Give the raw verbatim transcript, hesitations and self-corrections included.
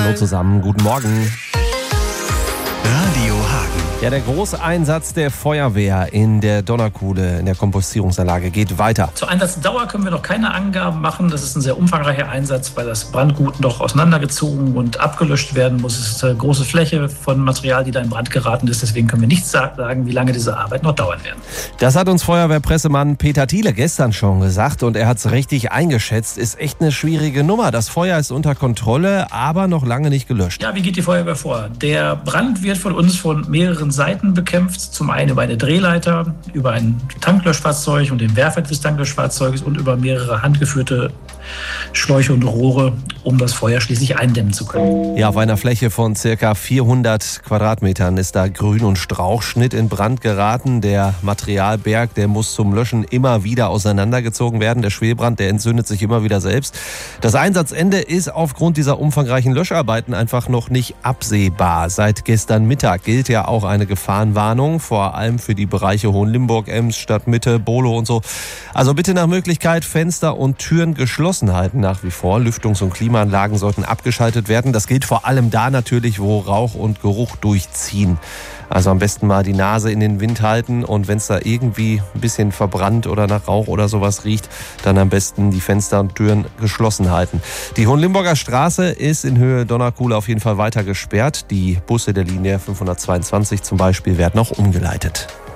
Hallo zusammen, guten Morgen. Radio Hagen. Ja, der große Einsatz der Feuerwehr in der Donnerkuhle, in der Kompostierungsanlage, geht weiter. Zur Einsatzdauer können wir noch keine Angaben machen. Das ist ein sehr umfangreicher Einsatz, weil das Brandgut noch auseinandergezogen und abgelöscht werden muss. Es ist eine große Fläche von Material, die da in Brand geraten ist. Deswegen können wir nicht sagen, wie lange diese Arbeit noch dauern wird. Das hat uns Feuerwehrpressemann Peter Thiele gestern schon gesagt und er hat es richtig eingeschätzt. Ist echt eine schwierige Nummer. Das Feuer ist unter Kontrolle, aber noch lange nicht gelöscht. Ja, wie geht die Feuerwehr vor? Der Brand wird von uns von mehreren Seiten bekämpft. Zum einen über eine Drehleiter, über ein Tanklöschfahrzeug und den Werfer des Tanklöschfahrzeuges und über mehrere handgeführte Schläuche und Rohre, um das Feuer schließlich eindämmen zu können. Ja, auf einer Fläche von circa vierhundert Quadratmetern ist da Grün- und Strauchschnitt in Brand geraten. Der Materialberg, der muss zum Löschen immer wieder auseinandergezogen werden. Der Schwelbrand, der entzündet sich immer wieder selbst. Das Einsatzende ist aufgrund dieser umfangreichen Löscharbeiten einfach noch nicht absehbar. Seit gestern Mittag gilt ja auch eine Gefahrenwarnung, vor allem für die Bereiche Hohenlimburg, Ems, Stadtmitte, Bolo und so. Also bitte nach Möglichkeit Fenster und Türen geschlossen halten nach wie vor. Lüftungs- und Klimaanlagen sollten abgeschaltet werden. Das gilt vor allem da natürlich, wo Rauch und Geruch durchziehen. Also am besten mal die Nase in den Wind halten und wenn es da irgendwie ein bisschen verbrannt oder nach Rauch oder sowas riecht, dann am besten die Fenster und Türen geschlossen halten. Die Hohenlimburger Straße ist in Höhe Donnerkuhle auf jeden Fall weiter gesperrt. Die Busse der Linie fünfhundertzweiundzwanzig zum Beispiel werden noch umgeleitet.